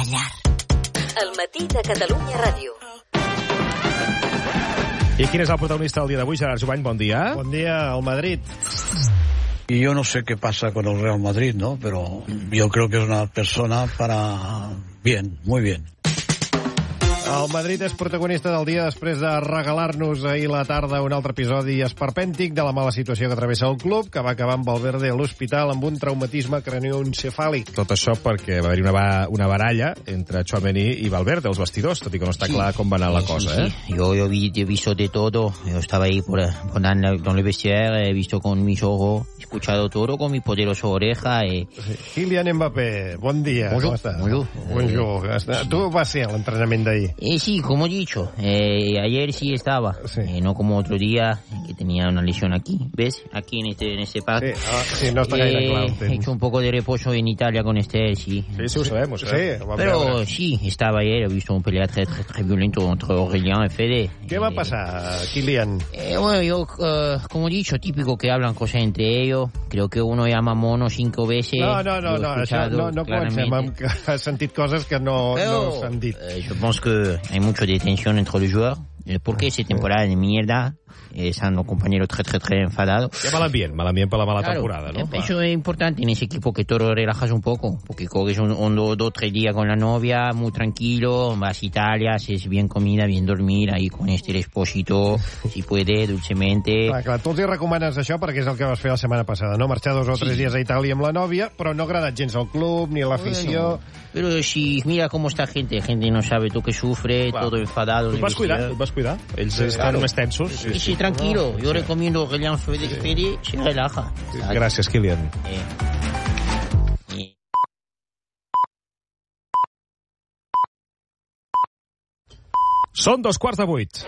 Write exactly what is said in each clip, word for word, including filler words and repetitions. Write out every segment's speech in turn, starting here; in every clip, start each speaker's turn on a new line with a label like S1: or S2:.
S1: llar. El matí de Catalunya Ràdio.
S2: I quin és el protagonista del dia d'avui? Gerard Jubany, bon dia.
S3: Bon dia, al Madrid.
S4: Y yo no sé qué pasa con el Real Madrid, ¿no? Pero yo creo que es una persona para bien, muy bien.
S3: El Madrid és protagonista del dia després de regalar-nos ahir a la tarda un altre episodi esperpèntic de la mala situació que travessa el club, que va acabar amb Valverde a l'hospital amb un traumatisme cranioencefàlic.
S2: Tot això perquè va haver-hi una, ba una baralla entre Tchouaméni i Valverde, els vestidors, tot i que no està sí. clar com va anar la cosa,
S5: sí,
S2: ¿eh?
S5: Sí. Yo, yo, vi, yo he visto de todo. Yo estaba ahí por, por en el vestiaire, he visto con mis ojos, he escuchado todo con mi poderosa oreja. Y...
S3: Sí. Kylian Mbappé, bon dia.
S5: Bonjour.
S3: Com estàs?
S5: Bonjour.
S3: Bonjour. Eh... Tu vas ser a l'entrenament d'ahir?
S5: Eh, sí, como he dicho, eh, ayer sí estaba,
S3: sí.
S5: Eh, no como otro día que tenía una lesión aquí, ¿ves? Aquí en este en este parque.
S3: Sí, ah, sí, no está gaire clar.
S5: He hecho un poco de reposo en Italia con este, sí.
S2: Sí, sí, ho sabem, ho sabem.
S3: Sí,
S5: Pero
S3: veure.
S5: sí, estaba ayer, he visto un pelea très, très, très violento entre Aurélien y Fede.
S3: Què
S5: eh,
S3: va passar, Kylian?
S5: Eh, bueno, yo, uh, como he dicho, típico que hablan cosas entre ellos. Creo que uno llama mono cinco veces.
S3: No, no, no, no, això no, no comencem amb que has sentit coses que no,
S5: Pero,
S3: no s'han dit.
S5: Eh, je pense que hay mucho de tensión entre los joueurs. Eh, porque esta temporada de mierda eh, están los compañeros très, très, très enfadados.
S2: Hi ha mal ambient, mal ambient per la mala
S5: Claro,
S2: temporada, no?
S5: Eso es importante en ese equipo, que todo relajas un poco, porque coges un, un dos, dos, tres días con la novia, muy tranquilo, vas a Italia, haces bien comida, bien dormir, ahí con este Espósito, si puede, dulcemente.
S3: Clar, clar, tu els hi recomanes això perquè és el que vas fer la setmana passada, no? Marxar dos o tres
S5: Sí.
S3: dies a Itàlia amb la nòvia, però no ha agradat gens al club, ni a l'afició...
S5: Bueno, pero si mira cómo está gente, gente no sabe tú que sufre,
S2: Claro.
S5: todo enfadado.
S2: Tu et vas cuidar, tu et vas cuidar. Ells sí, estan
S5: claro.
S2: més tensos.
S5: Sí, sí, sí, tranquilo. Yo recomiendo que Aurélien Fede, Fede se relaja.
S2: Sí. Gràcies, Kylian.
S5: Eh. Eh.
S2: Són dos quarts de vuit.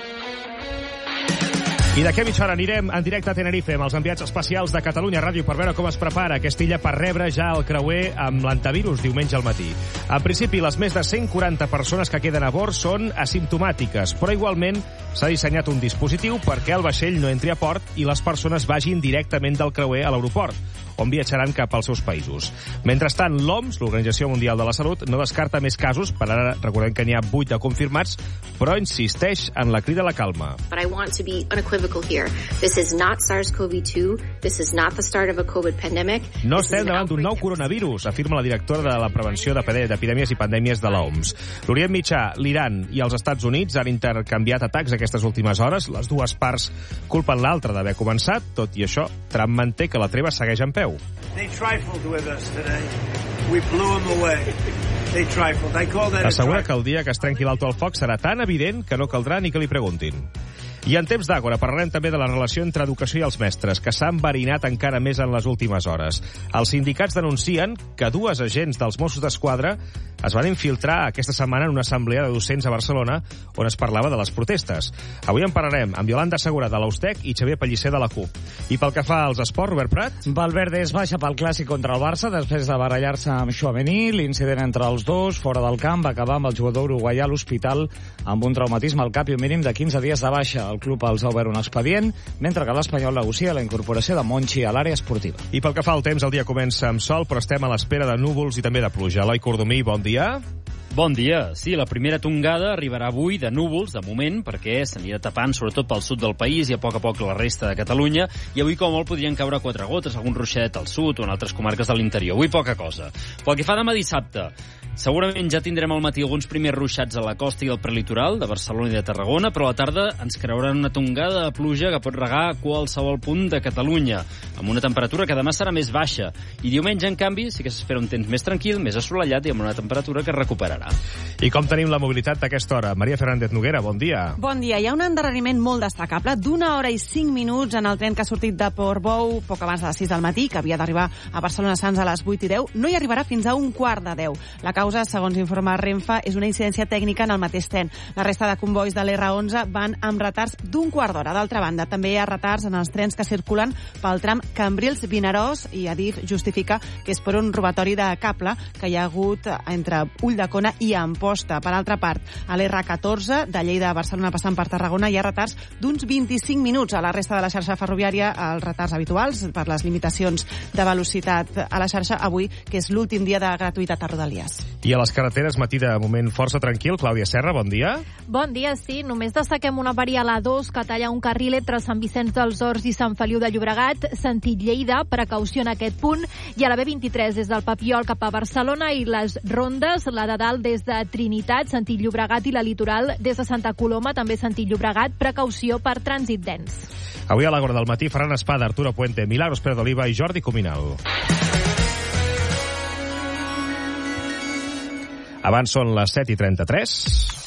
S2: I d'aquí a mitja hora anirem en directe a Tenerife amb els enviats especials de Catalunya Ràdio per veure com es prepara aquesta illa per rebre ja el creuer amb l'antivirus diumenge al matí. En principi, les més de cent quaranta persones que queden a bord són asimptomàtiques, però igualment s'ha dissenyat un dispositiu perquè el vaixell no entri a port i les persones vagin directament del creuer a l'aeroport, on viatjaran cap als seus països. Mentrestant, l'O M S, l'Organització Mundial de la Salut, no descarta més casos. Per ara, recordem que n'hi ha vuit de confirmats, però insisteix en la crida a la calma.
S6: But I want to be unequivocal here. This is not SARS-CoV two. This is not the start of a COVID pandemic.
S2: No estem davant d'un nou coronavirus, afirma la directora de la prevenció d'epidèmies i pandèmies de l'O M S. L'Orient Mitjà, l'Iran i els Estats Units han intercanviat atacs aquestes últimes hores. Les dues parts culpen l'altra d'haver començat. Tot i això, Trump manté que la treva segueix en peu.
S7: They trifled with us today. We blew them away. They trifled. I call that a
S2: Assegura
S7: trifle.
S2: que el dia que es trenqui l'alto al foc serà tan evident que no caldrà ni que li preguntin. I en temps d'Àgora parlarem també de la relació entre educació i els mestres, que s'ha enverinat encara més en les últimes hores. Els sindicats denuncien que dues agents dels Mossos d'Esquadra es van infiltrar aquesta setmana en una assemblea de docents a Barcelona on es parlava de les protestes. Avui en parlarem amb Iolanda Segura de l'Austec i Xavier Pellicer de la CUP. I pel que fa als esports, Robert Prat?
S8: Valverde es baixa pel clàssic contra el Barça després de barallar-se amb Tchouaméni. L'incident entre els dos, fora del camp, va acabar amb el jugador uruguaià a l'hospital amb un traumatisme al cap i un mínim de quinze dies de baixa. El club els ha obert un expedient, mentre que l'Espanyol negocia la incorporació de Monchi a l'àrea esportiva.
S2: I pel que fa al temps, el dia comença amb sol, però estem a l'espera de núvols i també de pluja. Eloi Cordomí, bon dia.
S9: Bon dia. Sí, la primera tongada arribarà avui de núvols, de moment, perquè s'anirà tapant sobretot pel sud del país i a poc a poc la resta de Catalunya, i avui com molt podrien caure quatre gotes, algun ruixet al sud o en altres comarques de l'interior. Avui poca cosa. Pel que fa demà dissabte, segurament ja tindrem al matí alguns primers ruixats a la costa i al prelitoral de Barcelona i de Tarragona, però a la tarda ens creuran una tongada de pluja que pot regar a qualsevol punt de Catalunya, amb una temperatura que demà serà més baixa. I diumenge, en canvi, sí que s'espera un temps més tranquil, més assolellat i amb una temperatura que recuperarà.
S2: I com tenim la mobilitat d'aquesta hora? Maria Fernández Noguera, bon dia.
S10: Bon dia. Hi ha un endarreriment molt destacable d'una hora i cinc minuts en el tren que ha sortit de Portbou poc abans de les sis del matí, que havia d'arribar a Barcelona Sants a les vuit i deu. No hi arribarà fins a un quart de deu. La causa, segons informa Renfe, és una incidència tècnica en el mateix tren. La resta de convois de l'R onze van amb retards d'un quart d'hora. D'altra banda, també hi ha retards en els trens que circulen pel tram Cambrils-Vinaròs, i Adif justifica que és per un robatori de cable que hi ha hagut entre Ulldecona i Amposta. Per altra part, a l'R catorze, de Lleida a Barcelona passant per Tarragona, hi ha retards d'uns vint-i-cinc minuts. A la resta de la xarxa ferroviària, els retards habituals per les limitacions de velocitat a la xarxa avui, que és l'últim dia de gratuïtat a Rodalies.
S2: I a les carreteres, matí de moment força tranquil. Clàudia Serra, bon dia.
S11: Bon dia, sí. Només destaquem una avaria a la dos que talla un carril entre Sant Vicenç dels Horts i Sant Feliu de Llobregat, sentit Lleida, precaució en aquest punt, i a la B vint-i-tres des del Papiol cap a Barcelona i les rondes, la de dalt des de Trinitat, sentit Llobregat, i la litoral des de Santa Coloma, també sentit Llobregat, precaució per trànsit dens.
S2: Avui a l'Agora del matí, Ferran Espada, Arturo Puente, Milagros Pérez d'Oliva i Jordi Cuminal. Abans són les set i trenta-tres.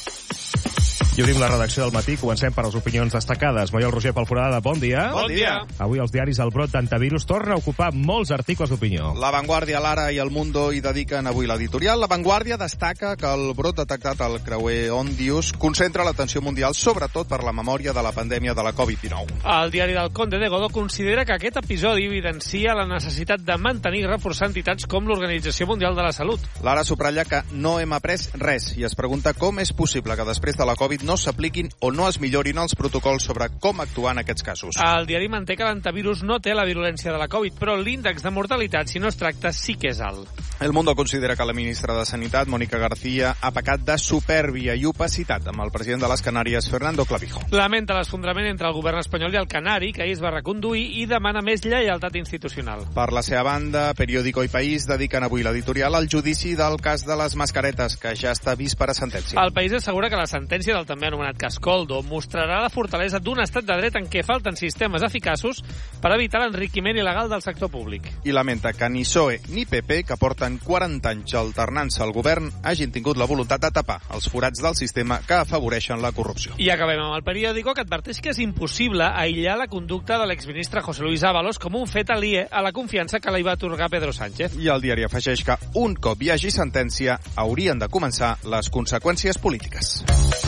S2: I obrim la redacció del matí. Comencem per les opinions destacades. Maiol Roger Palforada, bon dia.
S12: Bon dia.
S2: Avui els diaris El Brot d'antivirus torna a ocupar molts articles d'opinió.
S12: La Vanguardia, l'Ara i El Mundo hi dediquen avui l'editorial. La Vanguardia destaca que el brot detectat al creuer Ondius concentra l'atenció mundial sobretot per la memòria de la pandèmia de la covid dinou.
S13: El diari del Conde de Godó considera que aquest episodi evidencia la necessitat de mantenir i reforçar entitats com l'Organització Mundial de la Salut.
S12: L'Ara subratlla que no hem après res i es pregunta com és possible que després de la Covid no s'apliquin o no es millorin els protocols sobre com actuar en aquests casos.
S13: El diari manté que l'antivirus no té la virulència de la Covid, però l'índex de mortalitat, si no es tracta, sí que és alt.
S12: El Mundo considera que la ministra de Sanitat, Mónica García, ha pecat de supèrbia i opacitat amb el president de les Canàries, Fernando Clavijo.
S13: Lamenta l'esfondrament entre el govern espanyol i el canari, que ahir es va reconduir, i demana més lleialtat institucional.
S12: Per la seva banda, Periódico i País dediquen avui l'editorial al judici del cas de les mascaretes, que ja està vist per a sentència.
S13: El País assegura que la sentència del també anomenat cas Coldo mostrarà la fortalesa d'un estat de dret en què falten sistemes eficaços per evitar l'enriquiment il·legal del sector públic.
S12: I lamenta que ni P S O E ni P P, que porten quaranta anys alternant-se al govern, hagin tingut la voluntat de tapar els forats del sistema que afavoreixen la corrupció.
S13: I acabem amb el periòdico, que adverteix que és impossible aïllar la conducta de l'exministre José Luis Ábalos com un fet aliè a la confiança que li va atorgar Pedro Sánchez.
S12: I el diari afegeix que un cop hi hagi sentència haurien de començar les conseqüències polítiques.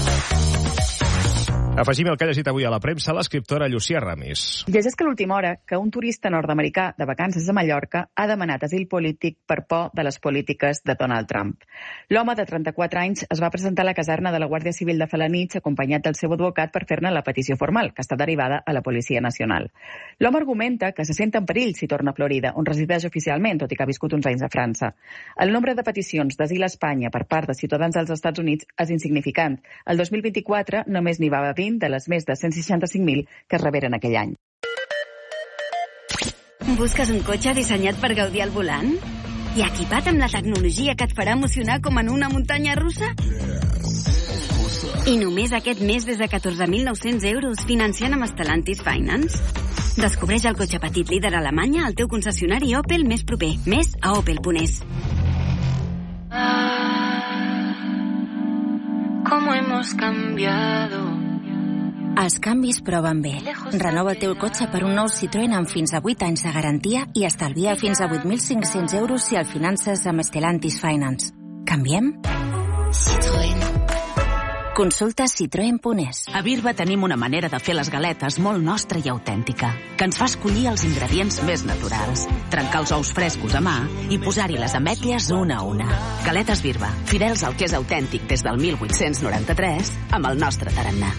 S2: Afegim el que ha llegit avui a la premsa l'escriptora Llucia Ramis.
S14: Llegeix que a l'última hora que un turista nord-americà de vacances a Mallorca ha demanat asil polític per por de les polítiques de Donald Trump. L'home de trenta-quatre anys es va presentar a la caserna de la Guàrdia Civil de Felanitx acompanyat del seu advocat per fer-ne la petició formal, que està derivada a la Policia Nacional. L'home argumenta que se sent en perill si torna a Florida, on resideix oficialment, tot i que ha viscut uns anys a França. El nombre de peticions d'asil a Espanya per part de ciutadans dels Estats Units és insignificant. El dos mil vint-i-quatre només n'hi va haver vint de les més de cent seixanta-cinc mil que es reberen aquell any.
S15: Busques un cotxe dissenyat per gaudir al volant? I equipat amb la tecnologia que et farà emocionar com en una muntanya russa? I només aquest mes des de catorze mil nou-cents euros financiant amb Stellantis Finance? Descobreix el cotxe petit líder a Alemanya al teu concessionari Opel més proper. Més a opel punt es.
S16: ¿Cómo hemos cambiado?
S17: Els canvis proven bé. Renova el teu cotxe per un nou Citroën amb fins a vuit anys de garantia i estalvia fins a vuit mil cinc-cents euros si el finances amb Stellantis Finance. Canviem?
S16: Citroën.
S17: Consulta citroen punt es.
S18: A Birba tenim una manera de fer les galetes molt nostra i autèntica, que ens fa escollir els ingredients més naturals, trencar els ous frescos a mà i posar-hi les ametlles una a una. Galetes Birba, fidels al que és autèntic des del mil vuit-cents noranta-tres, amb el nostre tarannà.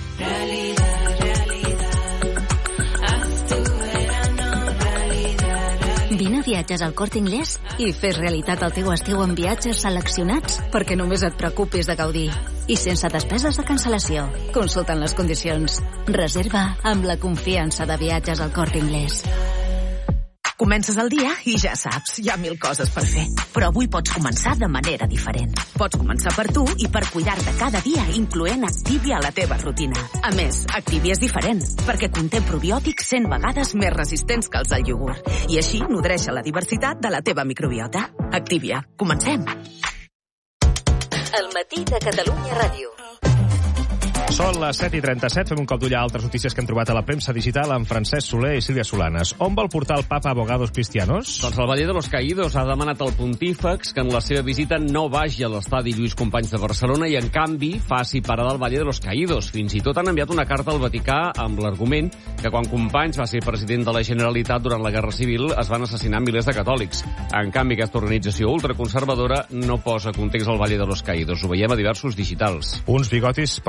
S17: Vine a Viatges al Corte Inglés i fes realitat el teu estiu amb viatges seleccionats perquè només et preocupis de gaudir. I sense despeses de cancel·lació. Consulten les condicions. Reserva amb la confiança de Viatges al Corte Inglés.
S18: Comences el dia i ja saps, hi ha mil coses per fer. Però avui pots començar de manera diferent. Pots començar per tu i per cuidar-te cada dia, incloent Activia a la teva rutina. A més, Activia és diferent, perquè conté probiòtics cent vegades més resistents que els del iogurt. I així nodreix la diversitat de la teva microbiota. Activia. Comencem.
S1: El matí de Catalunya Ràdio.
S2: Són les set i trenta-set, fem un cop d'ull a altres notícies que hem trobat a la premsa digital amb Francesc Soler i Sílvia Solanes. On vol portar el papa Abogados Cristianos?
S19: Doncs el Valle de los Caídos ha demanat al pontífex que en la seva visita no vagi a l'estadi Lluís Companys de Barcelona i, en canvi, faci parada al Valle de los Caídos. Fins i tot han enviat una carta al Vaticà amb l'argument que quan Companys va ser president de la Generalitat durant la Guerra Civil es van assassinar milers de catòlics. En canvi, aquesta organització ultraconservadora no posa context al Valle de los Caídos. Ho veiem a diversos digitals.
S2: Uns bigotis per semblar més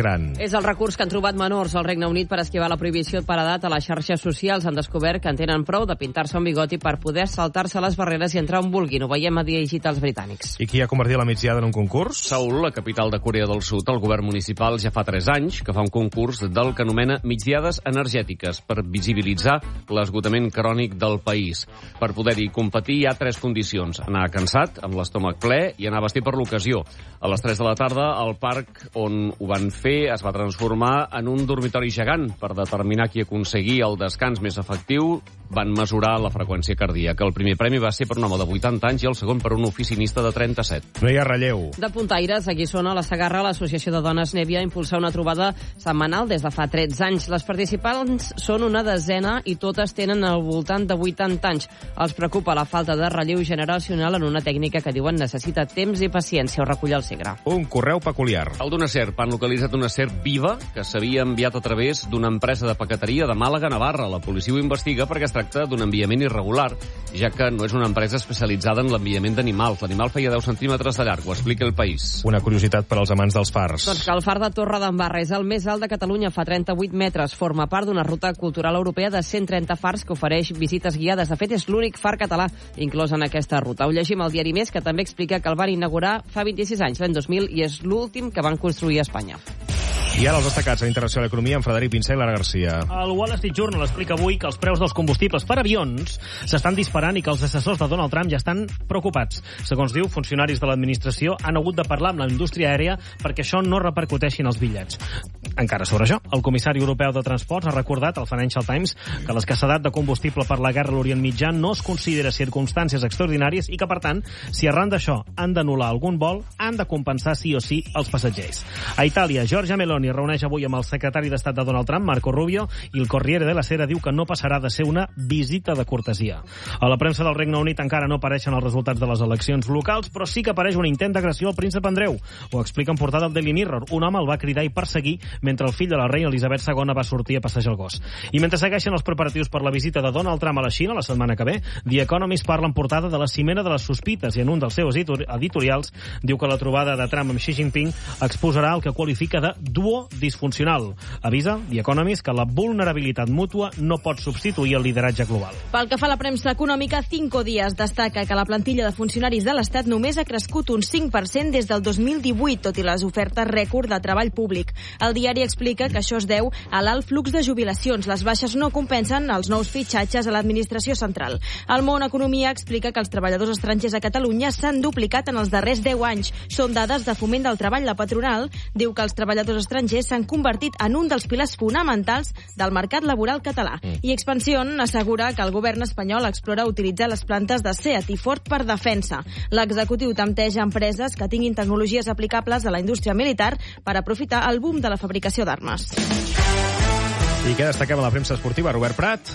S2: gran.
S20: És el recurs que han trobat menors al Regne Unit per esquivar la prohibició per edat a les xarxes socials. Han descobert que en tenen prou de pintar-se un bigoti per poder saltar-se les barreres i entrar on vulguin. Ho veiem a Digitals britànics.
S2: I qui ha convertit la migdiada en un concurs?
S19: Seül, la capital de Corea del Sud. El govern municipal ja fa tres anys que fa un concurs del que anomena migdiades energètiques per visibilitzar l'esgotament crònic del país. Per poder-hi competir hi ha tres condicions. Anar cansat, amb l'estómac ple, i anar vestit per l'ocasió. A les tres de la tarda, el parc on ho van fer es va transformar en un dormitori gegant. Per determinar qui aconseguia el descans més efectiu, van mesurar la freqüència cardíaca. El primer premi va ser per un home de vuitanta anys i el segon per un oficinista de trenta-set.
S2: No hi ha relleu.
S20: De puntaires, aquí sona la Segarra, l'Associació de Dones Nèvia impulsa una trobada setmanal des de fa tretze anys. Les participants són una desena i totes tenen al voltant de vuitanta anys. Els preocupa la falta de relleu generacional en una tècnica que diuen necessita temps i paciència. Ho recull el Segre.
S2: Un correu peculiar.
S19: El d'una serp. Han localitzat una serp viva que s'havia enviat a través d'una empresa de paqueteria de Màlaga, Navarra. La policia ho investiga perquè es tracta d'un enviament irregular, ja que no és una empresa especialitzada en l'enviament d'animals. L'animal feia deu centímetres de llarg, ho explica El País.
S2: Una curiositat per als amants dels fars.
S20: Doncs que el far de Torre d'Embarra és el més alt de Catalunya, fa trenta-vuit metres. Forma part d'una ruta cultural europea de cent trenta fars que ofereix visites guiades. De fet, és l'únic far català inclòs en aquesta ruta. Ho llegim al diari Més, que també explica que el van inaugurar fa vint-i-sis anys, l'any dos mil, i és l'últim que van construir a Espanya.
S2: I ara els destacats a l'Internacional Economia amb Frederic Pinsà i Lara Garcia.
S21: El Wall Street Journal explica avui que els preus dels combustibles per avions s'estan disparant i que els assessors de Donald Trump ja estan preocupats. Segons diu, funcionaris de l'administració han hagut de parlar amb la indústria aèria perquè això no repercuteixi en els bitllets. Encara sobre això, el comissari europeu de transports ha recordat al Financial Times que l'escassedat de combustible per la guerra a l'Orient Mitjà no es considera circumstàncies extraordinàries i que, per tant, si arran d'això han d'anul·lar algun vol, han de compensar sí o sí els passatgers. A Itàlia, Giorgia Meloni reuneix avui amb el secretari d'Estat de Donald Trump, Marco Rubio, i el Corriere della Sera diu que no passarà de ser una visita de cortesia. A la premsa del Regne Unit encara no apareixen els resultats de les eleccions locals, però sí que apareix un intent d'agressió al príncep Andreu. Ho explica en portada el Daily Mirror. Un home el va cridar i perseguir mentre el fill de la reina Elisabet segona va sortir a passejar el gos. I mentre segueixen els preparatius per la visita de Donald Trump a la Xina la setmana que ve, The Economist parla en portada de la cimera de les sospites i en un dels seus editorials diu que la trobada de Trump amb Xi Jinping exposarà el que qualifica de duo disfuncional. Avisa The Economist que la vulnerabilitat mútua no pot substituir el lideratge global.
S22: Pel que fa a la premsa econòmica, Cinco Días destaca que la plantilla de funcionaris de l'Estat només ha crescut un cinc per cent des del dos mil divuit, tot i les ofertes rècord de treball públic. El diari explica que això es deu a l'alt flux de jubilacions. Les baixes no compensen els nous fitxatges a l'administració central. El Món Economia explica que els treballadors estrangers a Catalunya s'han duplicat en els darrers deu anys. Són dades de Foment del Treball. La patronal diu que els treballadors estrangers s'han convertit en un dels pilars fonamentals del mercat laboral català. Mm. I Expansión assegura que el govern espanyol explora utilitzar les plantes de Seat i Ford per defensa. L'executiu tempteja empreses que tinguin tecnologies aplicables a la indústria militar per aprofitar el boom de la fabricació d'armes.
S2: I què destaquem a la premsa esportiva? Robert Prat.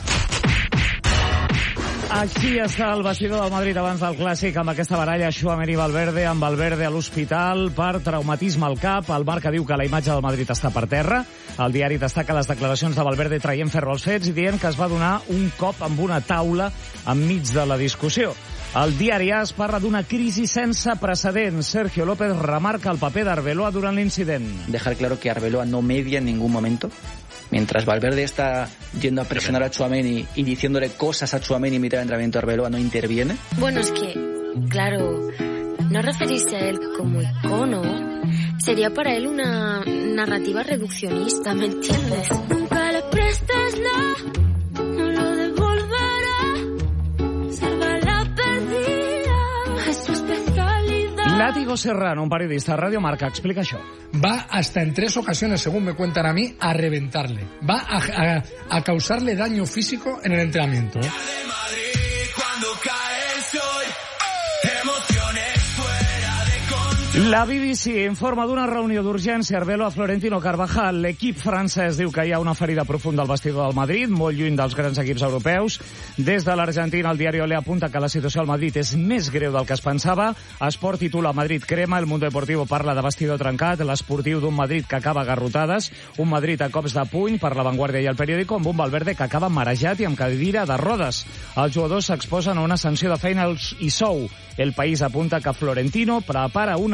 S8: Aquí està el vestidor del Madrid abans del Clàssic amb aquesta baralla Tchouaméni i Valverde, amb Valverde a l'hospital per traumatisme al cap. El Marca diu que la imatge del Madrid està per terra. El diari destaca les declaracions de Valverde traient ferro als fets i dient que es va donar un cop amb una taula enmig de la discussió. El diari AS parla d'una crisi sense precedents. Sergio López remarca el paper d'Arbeloa durant l'incident.
S23: Dejar claro que Arbeloa no media en ningún momento. Mientras Valverde está yendo a presionar a Tchouaméni y diciéndole cosas a Tchouaméni en mitad de entrenamiento, Arbeloa no interviene.
S6: Bueno, es que, claro, no referirse a él como icono sería para él una narrativa reduccionista, ¿me entiendes? Nunca le prestes la, no lo devolverá, salva la perdida, es su especialidad.
S8: Látigo Serrano, un periodista de Radio Marca, explica això.
S24: Va hasta en tres ocasiones, según me cuentan a mí, a reventarle. Va a, a, a causarle daño físico en el entrenamiento. ¿eh?
S8: La B B C informa d'una reunió d'urgència Arbeloa a Florentino Carvajal. L'equip francès diu que hi ha una ferida profunda al vestidor del Madrid, molt lluny dels grans equips europeus. Des de l'Argentina, el diari Olé apunta que la situació al Madrid és més greu del que es pensava. Esport titula Madrid crema, el Mundo Deportivo parla de vestidor trencat, l'esportiu d'un Madrid que acaba a garrotades, un Madrid a cops de puny per La Vanguardia i el Periódico, amb un Valverde que acaba marejat i amb cadira de rodes. Els jugadors s'exposen a una sanció de feina i sou. El País apunta que Florentino prepara una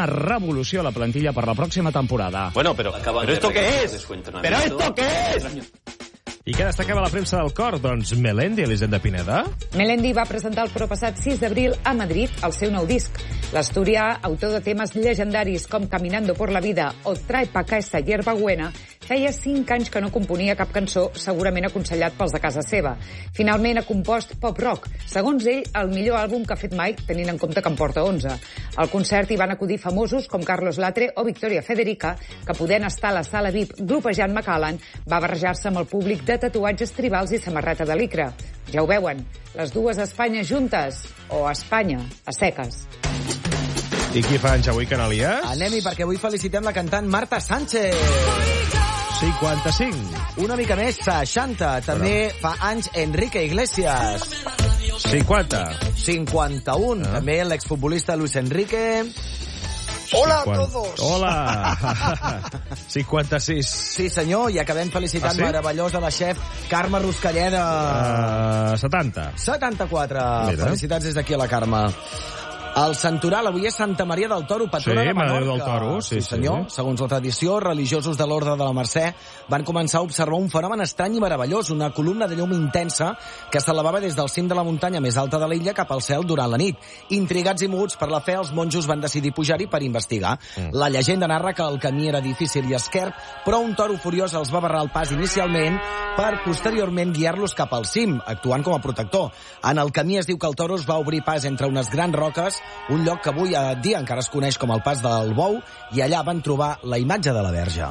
S8: una revolució a la plantilla per la pròxima temporada.
S3: Bueno, pero, ¿pero esto qué es? ¿Pero esto qué es?
S2: I què destacava la premsa del cor? Doncs Melendi, Elisenda Pineda.
S4: Melendi va presentar el proppassat sis d'abril a Madrid el seu nou disc. L'asturià, autor de temes llegendaris com Caminando por la vida o Trae pa' acá esa hierba buena, feia cinc anys que no componia cap cançó, segurament aconsellat pels de casa seva. Finalment ha compost pop-rock, segons ell, el millor àlbum que ha fet mai, tenint en compte que en porta onze. Al concert hi van acudir famosos com Carlos Latre o Victoria Federica, que podent estar a la sala V I P glopejant Macallan, va barrejar-se amb el públic de tatuatges tribals i samarreta de licra. Ja ho veuen, les dues Espanyes juntes, o Espanya a seques.
S2: I qui fa anys avui, Canalia?
S5: Anem-hi, perquè avui felicitem la cantant Marta Sánchez.
S2: cinquanta-cinc.
S5: Una mica més, seixanta. També Però... fa anys Enrique Iglesias.
S2: cinquanta.
S5: cinquanta-un. Ah. També l'exfutbolista Luis Enrique.
S7: Hola a todos.
S2: Hola. cinquanta-sis.
S5: Sí, senyor, i acabem felicitant ah, sí? meravellós a la xef Carme Ruscalleda.
S2: Uh, setanta.
S5: setanta-quatre.
S2: Mira.
S5: Felicitats des d'aquí a la Carme. El Santoral avui és Santa Maria del Toro, patrona
S2: sí,
S5: de Menorca.
S2: del Toro, sí,
S5: sí, senyor. Sí. Segons la tradició, religiosos de l'Orde de la Mercè van començar a observar un fenomen estrany i meravellós, una columna de llum intensa que s'elevava des del cim de la muntanya més alta de l'illa cap al cel durant la nit. Intrigats i moguts per la fe, els monjos van decidir pujar-hi per investigar. Mm. La llegenda narra que el camí era difícil i esquerp, però un toro furiós els va barrar el pas inicialment per posteriorment guiar-los cap al cim, actuant com a protector. En el camí es diu que el toro es va obrir pas entre unes grans roques, un lloc que avui a dia encara es coneix com el Pas del Bou, i allà van trobar la imatge de la Verge.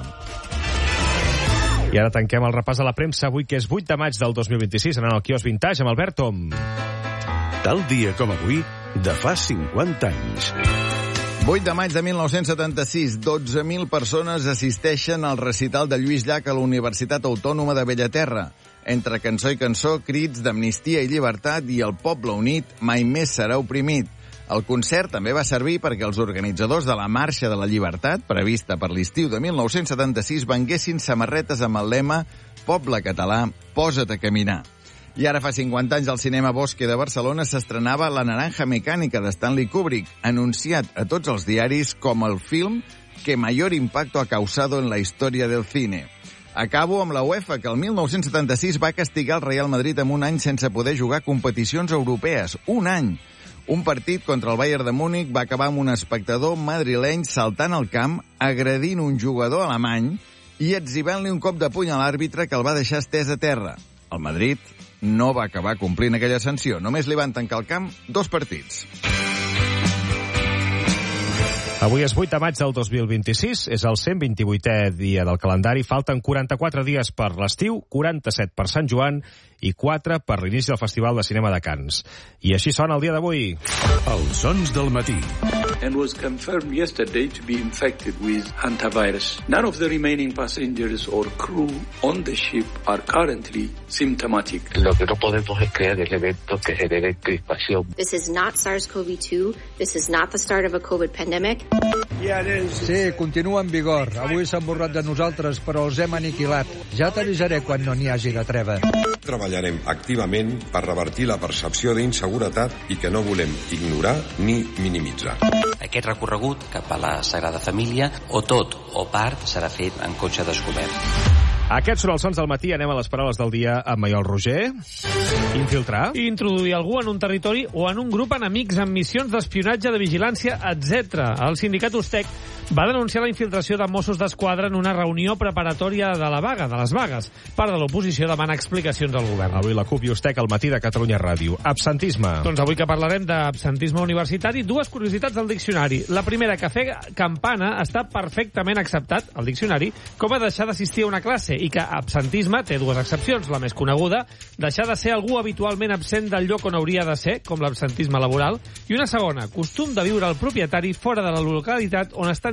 S2: I ara tanquem el repàs a la premsa avui, que és vuit de maig del dos mil vint-i-sis, anant al quiosc Vintage amb Albert Tom.
S25: Tal dia com avui, de fa cinquanta anys.
S26: vuit de maig de mil nou-cents setanta-sis, dotze mil persones assisteixen al recital de Lluís Llach a la Universitat Autònoma de Bellaterra. Entre cançó i cançó, crits d'amnistia i llibertat i el poble unit mai més serà oprimit. El concert també va servir perquè els organitzadors de la Marxa de la Llibertat, prevista per l'estiu de mil nou-cents setanta-sis, venguessin samarretes amb el lema «Poble català, posa't a caminar». I ara fa cinquanta anys al cinema Bosque de Barcelona s'estrenava La naranja mecànica de Stanley Kubrick, anunciat a tots els diaris com el film que mayor impacto ha causado en la història del cine. Acabo amb la UEFA, que el mil nou-cents setanta-sis va castigar el Real Madrid amb un any sense poder jugar competicions europees. Un any! Un partit contra el Bayern de Múnich va acabar amb un espectador madrileny saltant al camp, agredint un jugador alemany i etzibant-li un cop de puny a l'àrbitre que el va deixar estès a terra. El Madrid no va acabar complint aquella sanció. Només li van tancar al camp dos partits.
S2: Avui és vuit de maig del dos mil vint-i-sis, és el cent vint-i-vuitè dia del calendari. Falten quaranta-quatre dies per l'estiu, quaranta-set per Sant Joan i quatre per l'inici del Festival de Cinema de Cannes. I així sona el dia d'avui.
S25: Els sons del matí.
S27: And was confirmed yesterday to be infected with hantavirus. None of the remaining passengers or crew on the ship are currently symptomatic.
S28: Lo que no podemos es crear elementos que generen crispación.
S29: This is not SARS-C o V two. This is not the start of a COVID pandemic.
S30: Sí, continua en vigor. Avui s'han borrat de nosaltres, però els hem aniquilat. Ja t'avisaré quan no n'hi hagi de treva.
S31: Treballarem activament per revertir la percepció d'inseguretat i que no volem ignorar ni minimitzar.
S32: Aquest recorregut cap a la Sagrada Família, o tot o part, serà fet en cotxe descobert.
S2: Aquests són els sons del matí. Anem a les paraules del dia amb Maiol Roger. Infiltrar.
S13: Introduir algú en un territori o en un grup enemics amb missions d'espionatge, de vigilància, etcètera. El sindicat Ustec va denunciar la infiltració de Mossos d'Esquadra en una reunió preparatòria de la vaga, de les vagues. Part de l'oposició demana explicacions al govern.
S2: Avui la CUP i Ustec al matí de Catalunya Ràdio. Absentisme.
S13: Doncs avui que parlarem d'absentisme universitari, dues curiositats del diccionari. La primera, que fer campana està perfectament acceptat, al diccionari, com a deixar d'assistir a una classe, i que absentisme té dues excepcions. La més coneguda, deixar de ser algú habitualment absent del lloc on hauria de ser, com l'absentisme laboral, i una segona, costum de viure el propietari fora de la localitat on estan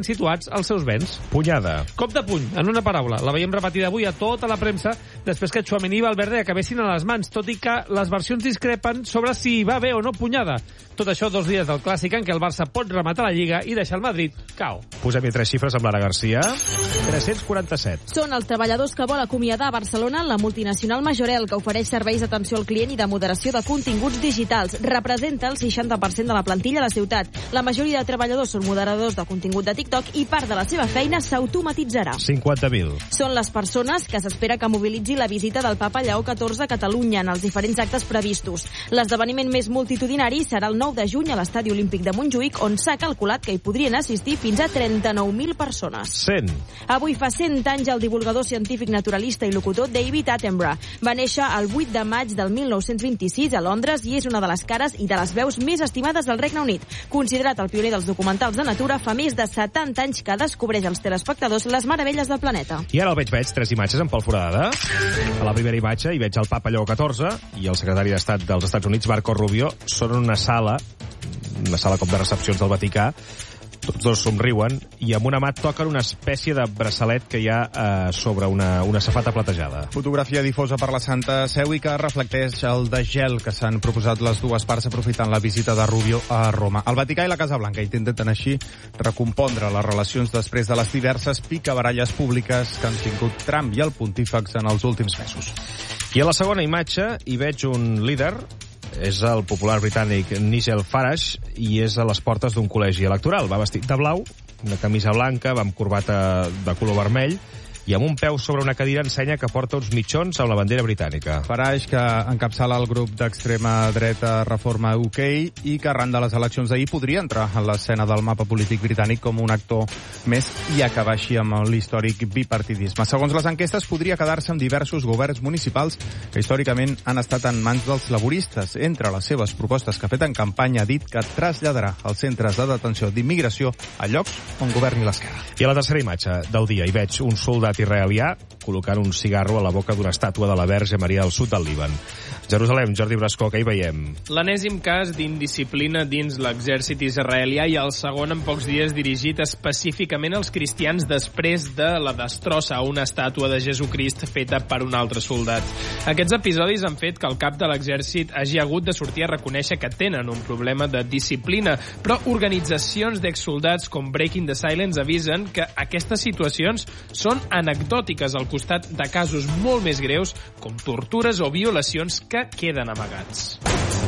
S13: situats els seus béns.
S2: Punyada.
S13: Cop de puny, en una paraula. La veiem repetida avui a tota la premsa després que Tchouaméni i Valverde acabessin a les mans, tot i que les versions discrepen sobre si va bé o no punyada. Tot això dos dies del Clàssic en què el Barça pot rematar la Lliga i deixar el Madrid cao.
S2: Posem-hi tres xifres amb Lara Garcia. tres-cents quaranta-set.
S22: Són els treballadors que vol acomiadar a Barcelona la multinacional Majorel, que ofereix serveis d'atenció al client i de moderació de continguts digitals. Representa el seixanta per cent de la plantilla a la ciutat. La majoria de treballadors són moderadors de contingut de TikTok i part de la seva feina s'automatitzarà.
S2: cinquanta mil.
S22: Són les persones que s'espera que mobilitzi la visita del papa Lleó catorze a Catalunya en els diferents actes previstos. L'esdeveniment més multitudinari serà el nou de juny a l'Estadi Olímpic de Montjuïc, on s'ha calculat que hi podrien assistir fins a trenta-nou mil persones.
S2: cent.
S22: Avui fa cent anys el divulgador científic naturalista i locutor David Attenborough. Va néixer el vuit de maig del mil nou-cents vint-i-sis a Londres i és una de les cares i de les veus més estimades del Regne Unit. Considerat el pioner dels documentals de natura, fa més de setanta anys que descobreix als telespectadors les meravelles del planeta.
S2: I ara el veig, veig tres imatges en Pol Foradada. A la primera imatge hi veig el papa Lleó catorze i el secretari d'Estat dels Estats Units, Marco Rubio, són en una sala, una sala com de recepcions del Vaticà. Tots dos somriuen i amb una mà toquen una espècie de braçalet que hi ha eh, sobre una, una safata platejada.
S1: Fotografia difosa per la Santa Seu i que reflecteix el desgel que s'han proposat les dues parts aprofitant la visita de Rubio a Roma. El Vaticà i la Casa Blanca intenten així recompondre les relacions després de les diverses picabaralles públiques que han tingut Trump i el pontífex en els últims mesos.
S2: I a la segona imatge hi veig un líder, és el popular britànic Nigel Farage, i és a les portes d'un col·legi electoral. Va vestit de blau, una camisa blanca, va amb corbata de color vermell, i amb un peu sobre una cadira ensenya que porta uns mitjons amb la bandera britànica.
S1: Farage, que encapçala el grup d'extrema dreta Reforma U K i que arran de les eleccions d'ahir podria entrar en l'escena del mapa polític britànic com un actor més i acabar així amb l'històric bipartidisme. Segons les enquestes, podria quedar-se amb diversos governs municipals que històricament han estat en mans dels laboristes. Entre les seves propostes que ha fet en campanya ha dit que traslladarà els centres de detenció d'immigració a llocs on governi l'esquerra.
S2: I a la tercera imatge del dia hi veig un soldat israelià col·locant un cigarro a la boca d'una estàtua de la Verge Maria al sud del Líban. Jerusalem, Jordi Brascó, què hi veiem?
S9: L'enèsim cas d'indisciplina dins l'exèrcit israelià i el segon en pocs dies dirigit específicament als cristians després de la destrossa a una estàtua de Jesucrist feta per un altre soldat. Aquests episodis han fet que el cap de l'exèrcit hagi hagut de sortir a reconèixer que tenen un problema de disciplina, però organitzacions d'exsoldats com Breaking the Silence avisen que aquestes situacions són anecdòtiques al costat de casos molt més greus com tortures o violacions que queden amagats.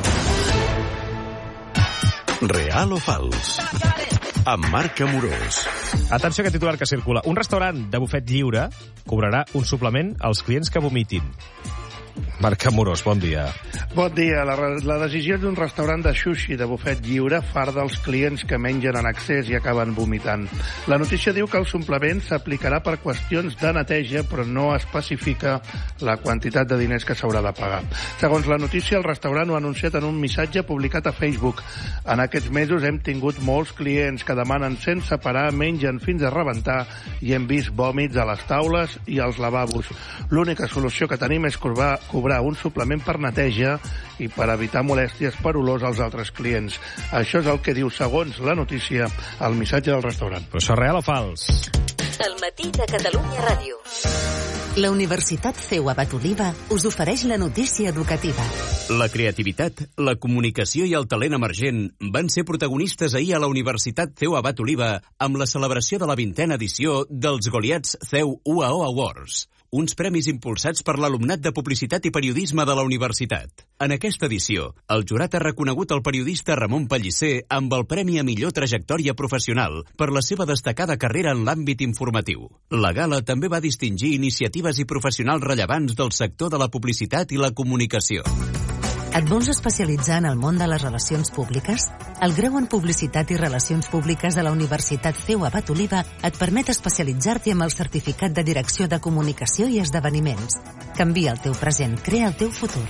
S25: Real o fals? Amb Marc Amorós.
S2: Atenció a aquest titular que circula. Un restaurant de bufet lliure cobrarà un suplement als clients que vomitin. Marc Amorós, bon dia.
S10: Bon dia. La, la decisió d'un restaurant de sushi de bufet lliure farda els clients que mengen en excés i acaben vomitant. La notícia diu que el suplement s'aplicarà per qüestions de neteja, però no especifica la quantitat de diners que s'haurà de pagar. Segons la notícia, el restaurant ho ha anunciat en un missatge publicat a Facebook. En aquests mesos hem tingut molts clients que demanen sense parar, mengen fins a rebentar i hem vist vòmits a les taules i als lavabos. L'única solució que tenim és cobrar cobrar un suplement per neteja i per evitar molèsties per olors als altres clients. Això és el que diu, segons la notícia, el missatge del restaurant.
S2: Però això és real o fals?
S11: El matí de Catalunya Ràdio. La Universitat C E U Abat Oliva us ofereix la notícia educativa.
S12: La creativitat, la comunicació i el talent emergent van ser protagonistes ahir a la Universitat C E U Abat Oliva amb la celebració de la vintena edició dels Goliats C E U U A O Awards, uns premis impulsats per l'alumnat de Publicitat i Periodisme de la Universitat. En aquesta edició, el jurat ha reconegut el periodista Ramon Pellicer amb el Premi a Millor Trajectòria Professional per la seva destacada carrera en l'àmbit informatiu. La gala també va distingir iniciatives i professionals rellevants del sector de la publicitat i la comunicació.
S11: Et vols especialitzar en el món de les relacions públiques? El grau en Publicitat i Relacions Públiques a la Universitat C E U Abat Oliva et permet especialitzar-t'hi amb el certificat de Direcció de Comunicació i Esdeveniments. Canvia el teu present, crea el teu futur.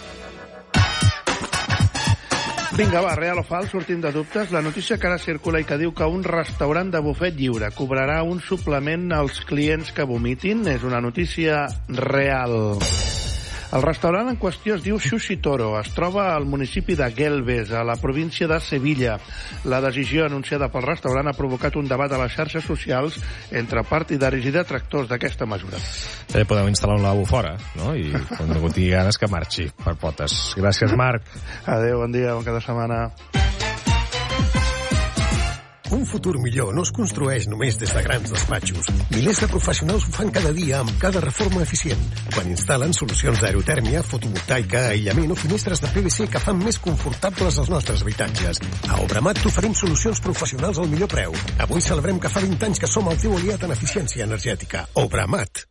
S10: Vinga, va, real o fals, sortim de dubtes. La notícia que ara circula i que diu que un restaurant de bufet lliure cobrarà un suplement als clients que vomitin és una notícia real. El restaurant en qüestió es diu Sushi Toro. Es troba al municipi de Gelbes, a la província de Sevilla. La decisió anunciada pel restaurant ha provocat un debat a les xarxes socials entre partidaris i detractors d'aquesta mesura.
S2: Eh, podeu instal·lar un lavabo fora, no? I quan ningú tingui ganes que marxi per potes. Gràcies, Marc.
S10: Adéu, bon dia, bon cada setmana.
S6: Un futur millor no es construeix només des de grans despatxos. Milers de professionals ho fan cada dia amb cada reforma eficient. Quan instal·len solucions d'aerotèrmia, fotovoltaica, aïllament o finestres de P V C que fan més confortables els nostres habitatges. A Obramat t'oferim solucions professionals al millor preu. Avui celebrem que fa vint anys que som el teu aliat en eficiència energètica. Obramat.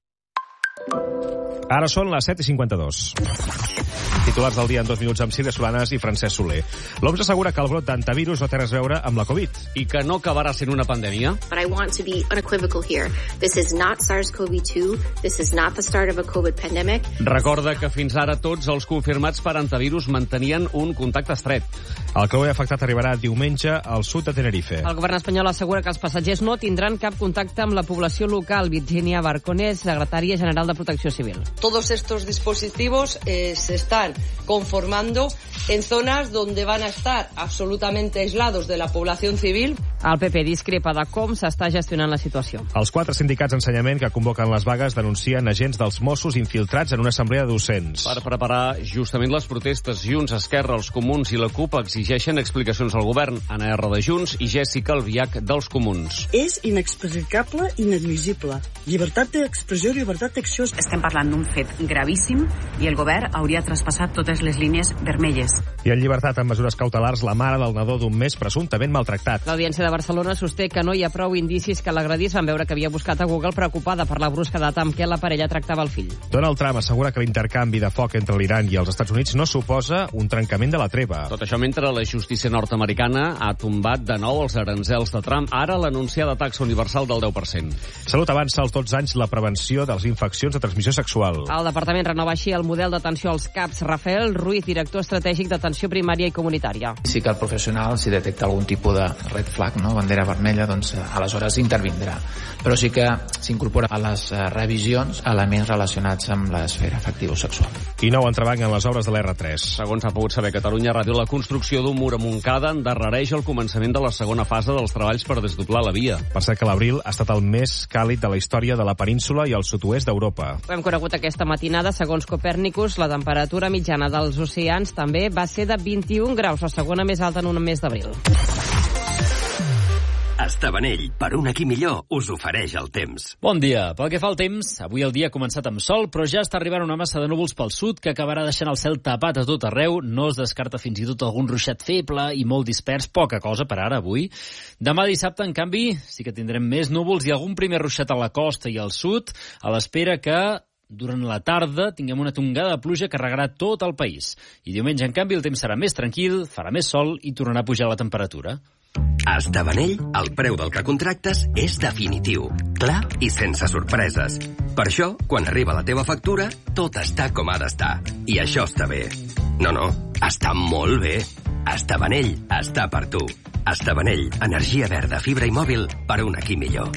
S2: Ara són les set i cinquanta-dos. Titulars del dia en dos minuts amb Sílvia Solanas i Francesc Soler. L'O M S assegura que el brot d'antivirus no té res a veure amb la Covid.
S8: I que no acabarà sent una pandèmia.
S29: But I want to be unequivocal here. This is not SARS-CoV two. This is not the start of a COVID pandemic.
S8: Recorda que fins ara tots els confirmats per antivirus mantenien un contacte estret.
S2: El creuer afectat arribarà diumenge al sud de Tenerife.
S14: El govern espanyol assegura que els passatgers no tindran cap contacte amb la població local. Virginia Barconés, secretària general de Protecció Civil.
S15: Todos estos dispositivos eh, se están conformando en zonas donde van a estar absolutamente aislados de la población civil.
S14: El P P discrepa de com s'està gestionant la situació.
S2: Els quatre sindicats d'ensenyament que convoquen les vagues denuncien agents dels Mossos infiltrats en una assemblea de docents.
S8: Per preparar justament les protestes, Junts, Esquerra, els Comuns i la CUP exigeixen explicacions al govern. Anna R. de Junts i Jessica Albiach dels Comuns.
S16: És inexplicable i inadmissible. Llibertat d'expressió i llibertat d'acció.
S17: Estem parlant d'un fet gravíssim i el govern hauria traspassat totes les línies vermelles.
S2: I en llibertat amb mesures cautelars la mare del nadó d'un mes presumptament maltractat.
S14: L'Audiència de Barcelona sosté que no hi ha prou indicis que l'agredís. Van veure que havia buscat a Google preocupada per la brusquedat amb què la parella tractava el fill.
S2: Donald Trump assegura que l'intercanvi de foc entre l'Iran i els Estats Units no suposa un trencament de la treva.
S8: Tot això mentre la justícia nord-americana ha tombat de nou els aranzels de Trump, ara l'anunciada taxa universal del deu per cent.
S2: Salut avança als dotze anys la prevenció de les infeccions de transmissió sexual.
S14: El departament renova així el model d'atenció als CAPs. Rafael Ruiz, director estratègic d'atenció primària i comunitària.
S18: Si que el professional, si detecta algun tipus de red flag, no? bandera vermella, doncs aleshores intervindrà. Però sí que s'incorpora a les revisions elements relacionats amb l'esfera afectivo-sexual.
S2: I nou entrebanc en les obres de l'R tres.
S8: Segons ha pogut saber Catalunya Ràdio, la construcció d'un mur a Montcada endarrereix el començament de la segona fase dels treballs per desdoblar la via.
S2: Per cert que l'abril ha estat el més càlid de la història de la península i el sud-oest d'Europa.
S14: Ho hem conegut aquesta matinada. Segons Copèrnicus, la temperatura mitjana dels oceans també va ser de vint-i-un graus, la segona més alta en un mes d'abril.
S19: Estabanell, per un aquí millor, us ofereix el temps.
S20: Bon dia. Pel que fa al temps, avui el dia ha començat amb sol, però ja està arribant una massa de núvols pel sud que acabarà deixant el cel tapat a tot arreu. No es descarta fins i tot algun ruixat feble i molt dispers, poca cosa per ara avui. Demà dissabte, en canvi, sí que tindrem més núvols i algun primer ruixat a la costa i al sud, a l'espera que durant la tarda tinguem una tongada de pluja que regarà tot el país. I diumenge, en canvi, el temps serà més tranquil, farà més sol i tornarà a pujar la temperatura.
S19: A Estabanell, el preu del que contractes és definitiu, clar i sense sorpreses. Per això, quan arriba la teva factura, tot està com ha d'estar. I això està bé. No, no, està molt bé. Estabanell està per tu. Estabanell, energia verda, fibra i mòbil per un aquí millor.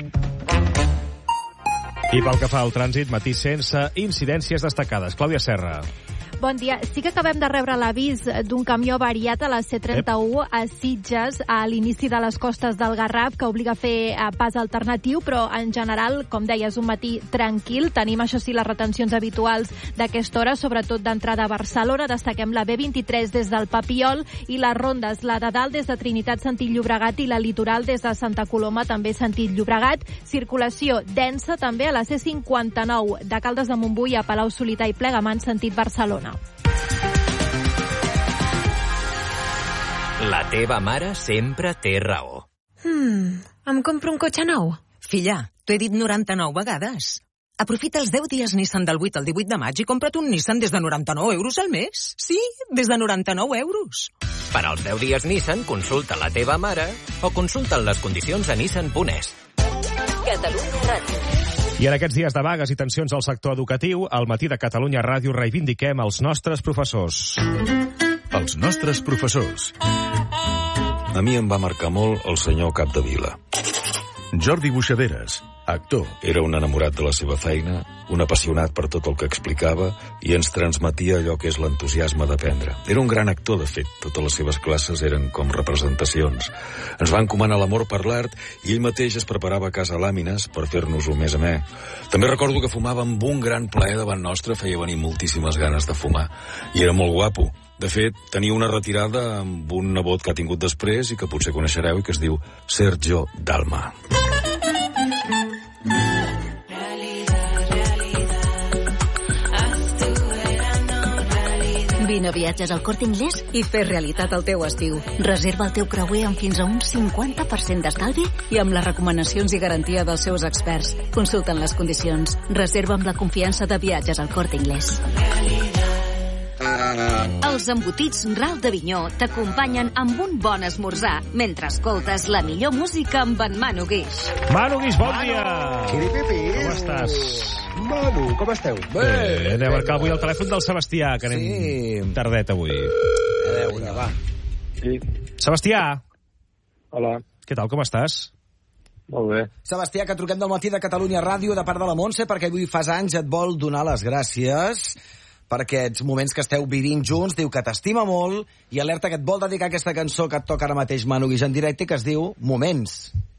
S2: I pel que fa al trànsit, matí sense incidències destacades. Clàudia Serra.
S21: Bon dia. Sí que acabem de rebre l'avís d'un camió variat a la C trenta-u a Sitges a l'inici de les costes del Garraf que obliga a fer pas alternatiu, però en general, com deia, és un matí tranquil. Tenim, això sí, les retencions habituals d'aquesta hora, sobretot d'entrada a Barcelona. Destaquem la B vint-i-tres des del Papiol i les rondes, la de dalt des de Trinitat, sentit Llobregat, i la litoral des de Santa Coloma, també sentit Llobregat. Circulació densa també a la C cinquanta-nou de Caldes de Montbui a Palau Solità i Plegamans, sentit Barcelona.
S23: La teva mare sempre té raó.
S24: Hmm, em compro un cotxe nou?
S23: Filla, t'ho he dit noranta-nou vegades. Aprofita els deu dies Nissan del vuit al divuit de maig i compra't un Nissan des de noranta-nou euros al mes. Sí, des de noranta-nou euros. Per als deu dies Nissan, consulta la teva mare o consulta les condicions a nissan punt es.
S24: Catalunya Ràdio.
S2: I en aquests dies de vagues i tensions al sector educatiu, al matí de Catalunya Ràdio reivindiquem els nostres professors.
S25: Els nostres professors. A mi em va marcar molt el senyor Capdevila. Jordi Buixaderes,
S3: actor. Era un enamorat de la seva feina, un apassionat per tot el que explicava i ens transmetia allò que és l'entusiasme d'aprendre. Era un gran actor, de fet. Totes les seves classes eren com representacions. Ens va encomanar l'amor per l'art i ell mateix es preparava a casa làmines per fer-nos-ho més amè. També recordo que fumava amb un gran plaer davant nostre, feia venir moltíssimes ganes de fumar. I era molt guapo. De fet, tenia una retirada amb un nebot que ha tingut després i que potser coneixereu i que es diu Sergio Dalma.
S11: Vine a Viatges al Corte Inglés i fes realitat el teu estiu. Reserva el teu creuer amb fins a un cinquanta per cent d'estalvi i amb les recomanacions i garantia dels seus experts. Consulten les condicions. Reserva amb la confiança de Viatges al Corte Inglés. Els embotits Ral d'Avinyó t'acompanyen amb un bon esmorzar mentre escoltes la millor música amb en Manu Guix.
S2: Manu Guix, bon dia!
S4: Xiripipis!
S2: Com estàs?
S4: Manu, com esteu?
S2: Bé, anem a marcar avui el telèfon del Sebastià, que anem
S4: Sí.
S2: tardet avui.
S4: A veure, va.
S5: Sí.
S2: Sebastià!
S5: Hola.
S2: Què tal, com estàs?
S5: Molt bé.
S4: Sebastià, que truquem del matí de Catalunya Ràdio de part de la Montse, perquè avui fas anys, et vol donar les gràcies per aquests moments que esteu vivint junts, diu que t'estima molt i alerta que et vol dedicar aquesta cançó que et toca ara mateix Manu Guix en directe, que es diu Moments.